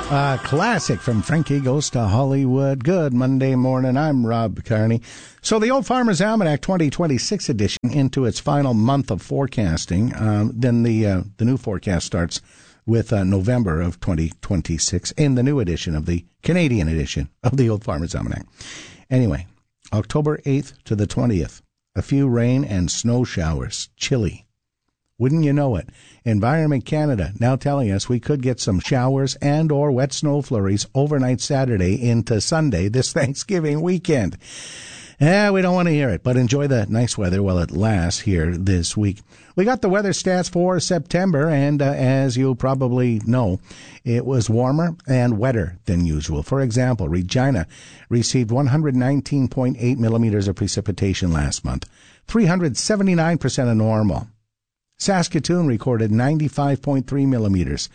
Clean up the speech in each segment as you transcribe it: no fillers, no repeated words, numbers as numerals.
Classic from Frankie Goes to Hollywood. Good Monday morning. I'm Rob Carney. So the Old Farmer's Almanac 2026 edition into its final month of forecasting. Then the new forecast starts with November of 2026 in the new edition of the Canadian edition of the Old Farmer's Almanac. Anyway, October 8th to the 20th, a few rain and snow showers. Chilly. Wouldn't you know it? Environment Canada now telling us we could get some showers and or wet snow flurries overnight Saturday into Sunday this Thanksgiving weekend. We don't want to hear it, but enjoy the nice weather while it lasts here this week. We got the weather stats for September, and as you probably know, it was warmer and wetter than usual. For example, Regina received 119.8 millimeters of precipitation last month, 379% of normal. Saskatoon recorded 95.3 millimeters,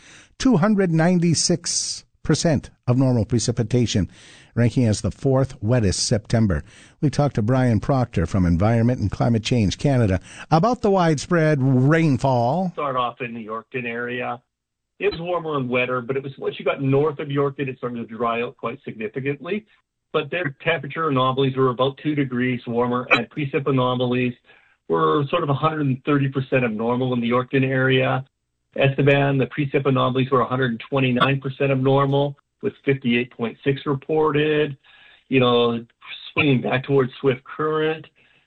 296% of normal precipitation, ranking as the fourth wettest September. We talked to Brian Proctor from Environment and Climate Change Canada about the widespread rainfall. Start off in the Yorkton area. It was warmer and wetter, but it was once you got north of Yorkton, it started to dry out quite significantly. But their temperature anomalies were about 2 degrees warmer, and precip anomalies were sort of 130% of normal in the Yorkton area. Estevan, the precip anomalies were 129% of normal, with 58.6 reported. You know, swinging back towards Swift Current,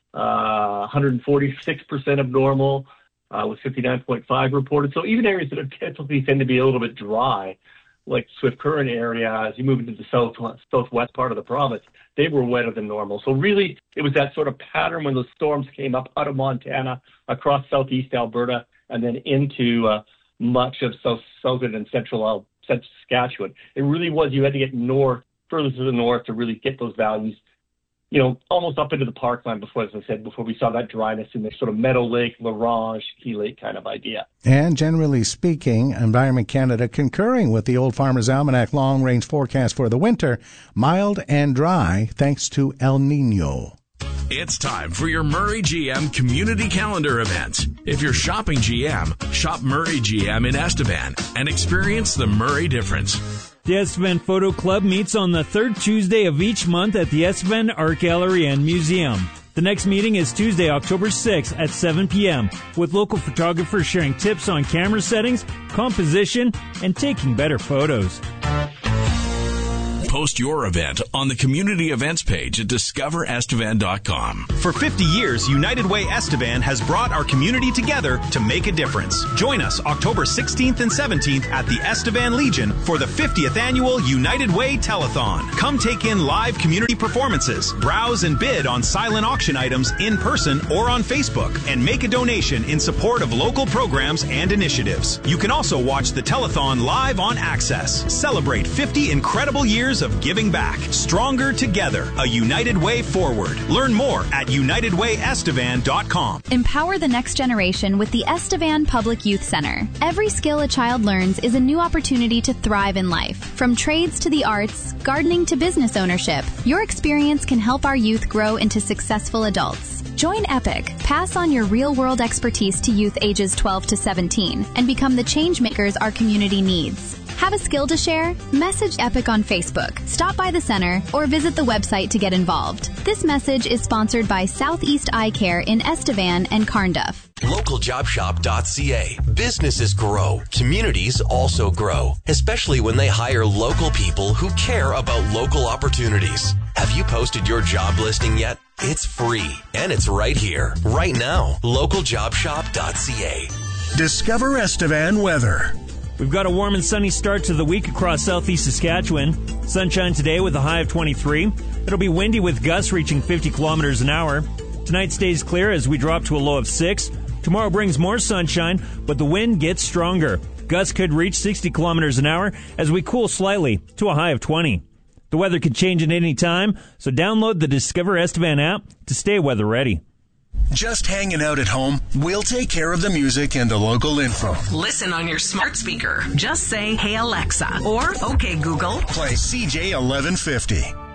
146% of normal, with 59.5 reported. So even areas that are typically tend to be a little bit dry, like Swift Current area, as you move into the southwest part of the province, they were wetter than normal. So really, it was that sort of pattern when the storms came up out of Montana, across southeast Alberta, and then into much of southern and central Saskatchewan. It really was, you had to get further to the north to really get those values, you know, almost up into the parkland before, as I said, before we saw that dryness in this sort of Meadow Lake, La Ronge, Key Lake kind of idea. And generally speaking, Environment Canada concurring with the Old Farmer's Almanac long-range forecast for the winter, mild and dry thanks to El Nino. It's time for your Murray GM community calendar event. If you're shopping GM, shop Murray GM in Estevan and experience the Murray difference. The Estevan Photo Club meets on the third Tuesday of each month at the Estevan Art Gallery and Museum. The next meeting is Tuesday, October 6th at 7 p.m. with local photographers sharing tips on camera settings, composition, and taking better photos. Post your event on the community events page at discoverestevan.com. For 50 years, United Way Estevan has brought our community together to make a difference. Join us October 16th and 17th at the Estevan Legion for the 50th annual United Way Telethon. Come take in live community performances, browse and bid on silent auction items in person or on Facebook, and make a donation in support of local programs and initiatives. You can also watch the telethon live on Access. Celebrate 50 incredible years of giving back. Stronger together. A United Way forward. Learn more at unitedwayestevan.com. Empower the next generation with the Estevan Public Youth Center. Every skill a child learns is a new opportunity to thrive in life. From trades to the arts, gardening to business ownership, your experience can help our youth grow into successful adults. Join EPIC. Pass on your real-world expertise to youth ages 12 to 17 and become the change makers our community needs. Have a skill to share? Message EPIC on Facebook, stop by the center, or visit the website to get involved. This message is sponsored by Southeast Eye Care in Estevan and Carnduff. LocalJobShop.ca. Businesses grow. Communities also grow, especially when they hire local people who care about local opportunities. Have you posted your job listing yet? It's free, and it's right here, right now. LocalJobShop.ca. Discover Estevan weather. We've got a warm and sunny start to the week across southeast Saskatchewan. Sunshine today with a high of 23. It'll be windy with gusts reaching 50 kilometers an hour. Tonight stays clear as we drop to a low of 6. Tomorrow brings more sunshine, but the wind gets stronger. Gusts could reach 60 kilometers an hour as we cool slightly to a high of 20. The weather could change at any time, so download the Discover Estevan app to stay weather ready. Just hanging out at home? We'll take care of the music and the local info. Listen on your smart speaker. Just say, "Hey Alexa," or "Okay Google." Play CJ 1150.